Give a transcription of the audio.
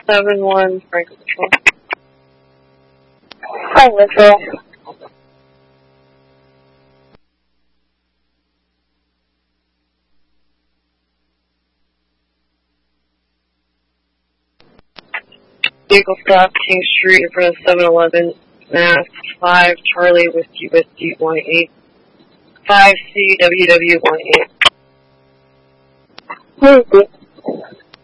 7-1 Franklin Patrol. Franklin Patrol. Vehicle stop, King Street in front of 7-Eleven, Mass. 5 Charlie Whiskey Whiskey 18. 5 CWW 18. Who is it?